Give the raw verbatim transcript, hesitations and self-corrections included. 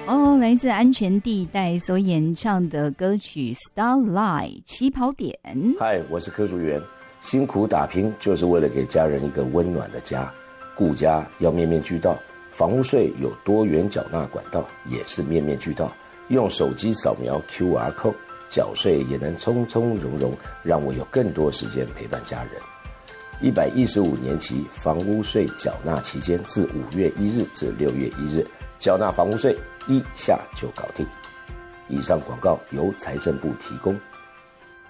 哦，来自安全地带所演唱的歌曲《Starlight》起跑点。 嗨，我是柯淑媛。辛苦打拼就是为了给家人一个温暖的家，顾家要面面俱到，房屋税有多元缴纳管道，也是面面俱到。用手机扫描 Q R code， 缴税也能从从容容，让我有更多时间陪伴家人。一百一十五年期房屋税缴纳期间，自五月一日至六月一日，缴纳房屋税一下就搞定。以上广告由财政部提供。